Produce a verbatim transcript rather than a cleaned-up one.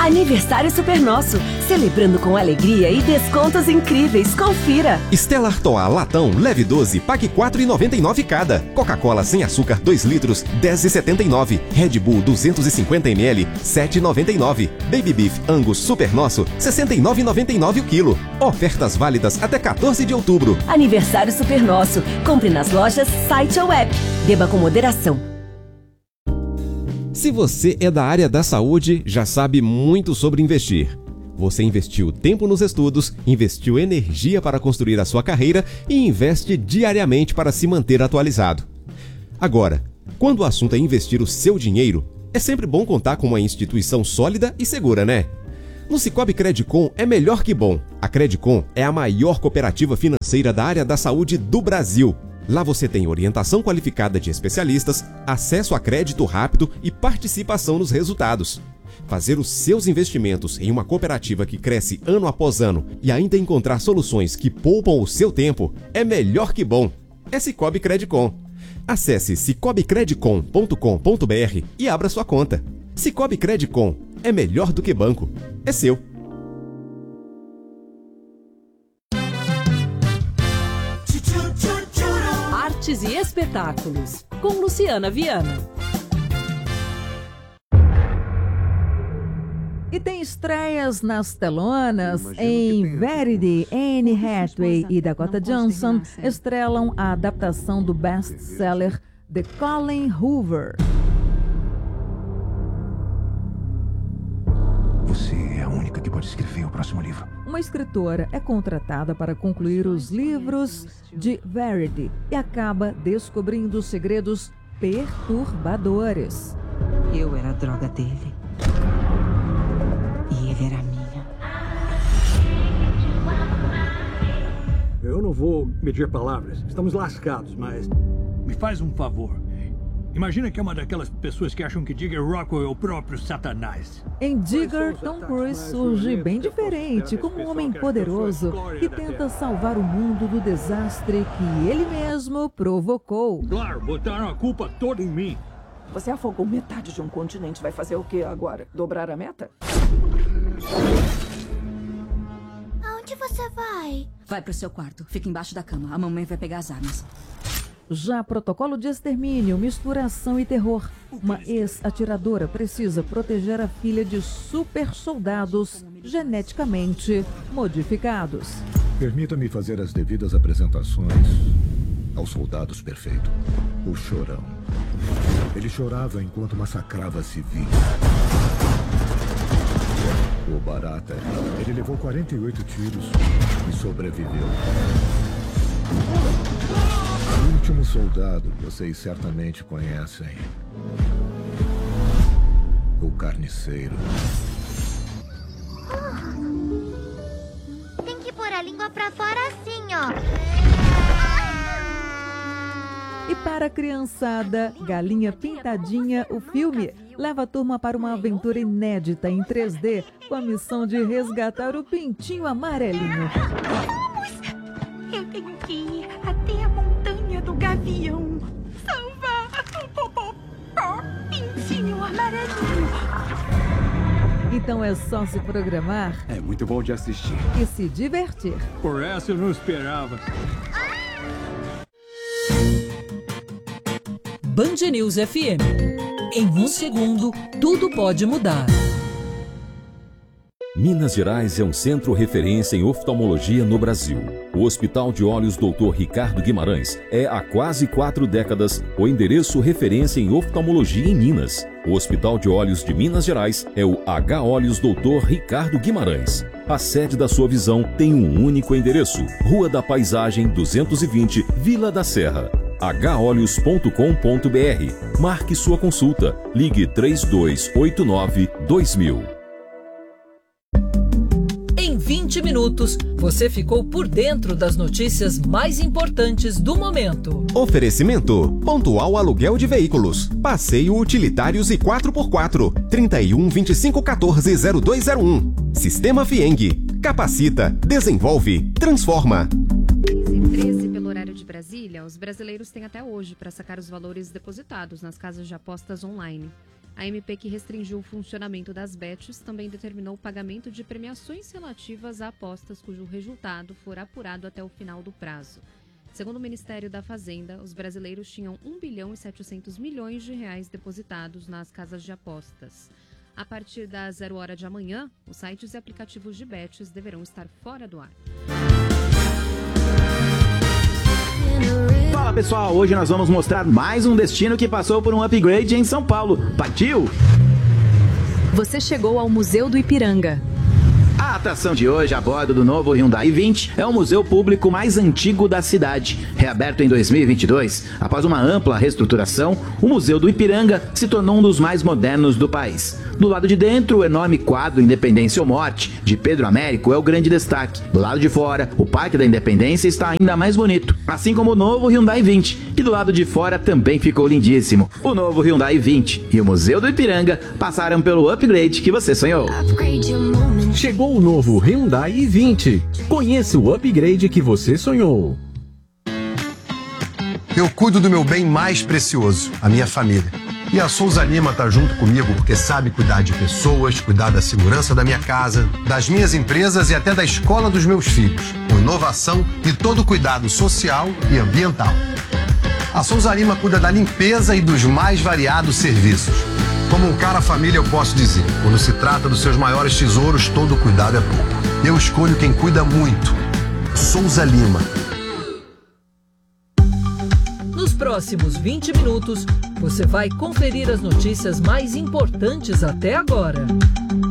Aniversário Super Nosso, celebrando com alegria e descontos incríveis. Confira. Stella Artois latão, leve doze, pague quatro reais e noventa e nove centavos cada. Coca-Cola sem açúcar dois litros, dez reais e setenta e nove centavos. Red Bull duzentos e cinquenta mililitros, sete reais e noventa e nove centavos. Baby Beef Angus Super Nosso, sessenta e nove reais e noventa e nove centavos o quilo. Ofertas válidas até quatorze de outubro. Aniversário Super Nosso. Compre nas lojas, site ou app. Beba com moderação. Se você é da área da saúde, já sabe muito sobre investir. Você investiu tempo nos estudos, investiu energia para construir a sua carreira e investe diariamente para se manter atualizado. Agora, quando o assunto é investir o seu dinheiro, é sempre bom contar com uma instituição sólida e segura, né? No Sicoob Credicom é melhor que bom. A Credicom é a maior cooperativa financeira da área da saúde do Brasil. Lá você tem orientação qualificada de especialistas, acesso a crédito rápido e participação nos resultados. Fazer os seus investimentos em uma cooperativa que cresce ano após ano e ainda encontrar soluções que poupam o seu tempo é melhor que bom. É Sicoob Credicom. Acesse sicoob credicom ponto com ponto br e abra sua conta. Sicoob Credicom é melhor do que banco. É seu. Artes e espetáculos, com Luciana Viana. E tem estreias nas telonas. Em Verity, Anne Hathaway e Dakota Johnson estrelam a adaptação do best-seller The Colin Hoover. Você é a única que pode escrever o próximo livro. Uma escritora é contratada para concluir os livros de Verity e acaba descobrindo segredos perturbadores. Eu era a droga dele. E ele era a minha. Eu não vou medir palavras. Estamos lascados, mas... Me faz um favor. Imagina que é uma daquelas pessoas que acham que Digger Rockwell é o próprio Satanás. Em Digger, Tom Cruise surge bem diferente, como um homem poderoso que tenta salvar o mundo do desastre que ele mesmo provocou. Claro, botaram a culpa toda em mim. Você afogou metade de um continente. Vai fazer o que agora? Dobrar a meta? Aonde você vai? Vai pro seu quarto. Fica embaixo da cama. A mamãe vai pegar as armas. Já Protocolo de Extermínio, misturação e terror. Uma ex-atiradora precisa proteger a filha de super soldados geneticamente modificados. Permita-me fazer as devidas apresentações aos soldados perfeitos. O Chorão. Ele chorava enquanto massacrava civis. O Barata. Ele levou quarenta e oito tiros e sobreviveu. O último soldado, vocês certamente conhecem. O Carniceiro. Oh. Tem que pôr a língua pra fora assim, ó. E para a criançada, Galinha Pintadinha, o filme leva a turma para uma aventura inédita em três D com a missão de resgatar o pintinho amarelinho. Eu tenho que ir até a montanha do Gavião. Salvar o pintinho amarelinho. Então é só se programar. É muito bom de assistir. E se divertir. Por essa eu não esperava. Band News F M. Em um segundo, tudo pode mudar. Minas Gerais é um centro referência em oftalmologia no Brasil. O Hospital de Olhos doutor Ricardo Guimarães é, há quase quatro décadas, o endereço referência em oftalmologia em Minas. O Hospital de Olhos de Minas Gerais é o H Olhos doutor Ricardo Guimarães. A sede da sua visão tem um único endereço: Rua da Paisagem duzentos e vinte, Vila da Serra. h olhos ponto com ponto br. Marque sua consulta. Ligue três dois oito nove dois mil. Em vinte minutos, você ficou por dentro das notícias mais importantes do momento. Oferecimento: Pontual Aluguel de Veículos, Passeio Utilitários e quatro por quatro, trinta e um, vinte e cinco, quatorze, zero dois zero um. Sistema Fieng. Capacita, desenvolve, transforma. quinze e treze pelo horário de Brasília, os brasileiros têm até hoje para sacar os valores depositados nas casas de apostas online. A M P que restringiu o funcionamento das bets também determinou o pagamento de premiações relativas a apostas cujo resultado for apurado até o final do prazo. Segundo o Ministério da Fazenda, os brasileiros tinham um bilhão e setecentos milhões de reais depositados nas casas de apostas. A partir das zero hora de amanhã, os sites e aplicativos de bets deverão estar fora do ar. Fala pessoal, hoje nós vamos mostrar mais um destino que passou por um upgrade em São Paulo. Partiu? Você chegou ao Museu do Ipiranga. A atração de hoje a bordo do novo Hyundai i vinte é o museu público mais antigo da cidade. Reaberto em dois mil e vinte e dois, após uma ampla reestruturação, o Museu do Ipiranga se tornou um dos mais modernos do país. Do lado de dentro, o enorme quadro Independência ou Morte, de Pedro Américo, é o grande destaque. Do lado de fora, o Parque da Independência está ainda mais bonito, assim como o novo Hyundai i vinte, que do lado de fora também ficou lindíssimo. O novo Hyundai i vinte e o Museu do Ipiranga passaram pelo upgrade que você sonhou. Chegou o novo Hyundai i vinte. Conheça o upgrade que você sonhou. Eu cuido do meu bem mais precioso, a minha família. E a Souza Lima tá junto comigo porque sabe cuidar de pessoas, cuidar da segurança da minha casa, das minhas empresas e até da escola dos meus filhos, com inovação e todo o cuidado social e ambiental. A Souza Lima cuida da limpeza e dos mais variados serviços. Como um cara família eu posso dizer, quando se trata dos seus maiores tesouros, todo cuidado é pouco. Eu escolho quem cuida muito. Souza Lima. Nos próximos vinte minutos, você vai conferir as notícias mais importantes até agora.